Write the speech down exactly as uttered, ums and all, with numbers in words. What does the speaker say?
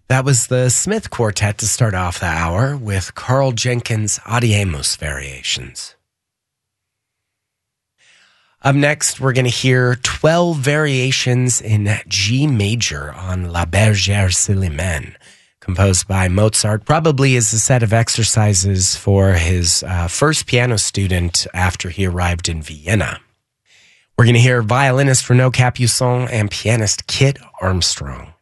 That was the Smith Quartet to start off the hour with Carl Jenkins' Audimus Variations. Up next, we're going to hear twelve variations in G major on La Bergère Célimène, composed by Mozart, probably as a set of exercises for his uh, first piano student after he arrived in Vienna. We're going to hear violinist Renaud Capuçon and pianist Kit Armstrong.